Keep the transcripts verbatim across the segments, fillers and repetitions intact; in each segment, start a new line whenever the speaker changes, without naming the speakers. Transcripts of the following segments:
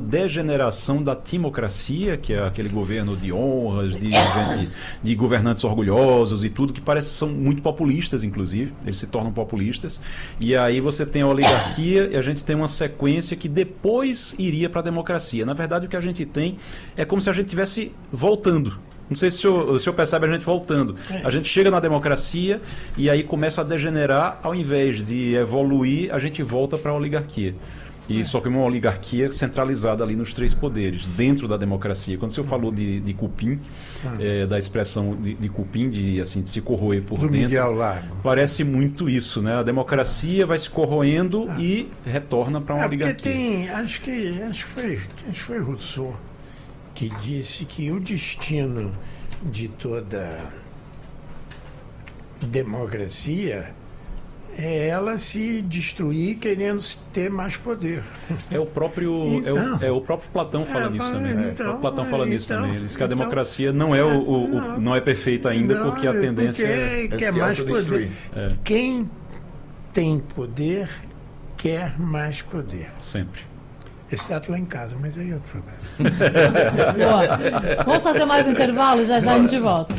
degeneração da timocracia, que é aquele governo de honras, de, de, de governantes orgulhosos e tudo, que parece que são muito populistas, inclusive, eles se tornam populistas, e aí você tem a oligarquia e a gente tem uma sequência que depois iria para a democracia. Na verdade, o que a gente tem é como se a gente estivesse voltando. Não sei se o senhor, o senhor percebe a gente voltando. A gente chega na democracia e aí começa a degenerar, ao invés de evoluir, a gente volta para a oligarquia. E só que uma oligarquia centralizada ali nos três poderes, dentro da democracia. Quando o senhor falou de, de cupim, é, da expressão de, de cupim, de, assim, de se corroer por
Do
dentro,
Miguel Lago.
parece muito isso, né? A democracia vai se corroendo ah. e retorna para uma
é,
oligarquia.
Porque tem, acho que, acho que foi, acho que foi Rousseau que disse que o destino de toda democracia é ela se destruir querendo ter mais poder.
É o próprio, então, é, o, é o próprio Platão fala
é,
nisso também.
Então,
o próprio Platão fala
então,
nisso também. Ele diz que a
então,
democracia não é, o, o,
não,
o, não é perfeita ainda,
não,
porque a tendência
porque
é, é
quer
se
mais poder.
É.
Quem tem poder quer mais poder.
Sempre.
Esse está lá em casa, mas aí é outro problema.
Boa. Vamos fazer mais um intervalo, já já a gente volta.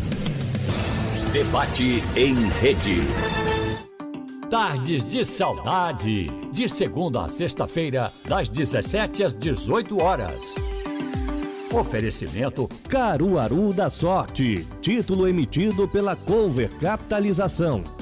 Debate em rede.
Tardes de Saudade, de segunda a sexta-feira, das dezessete às dezoito horas. Oferecimento
Caruaru da Sorte, título emitido pela Cover Capitalização.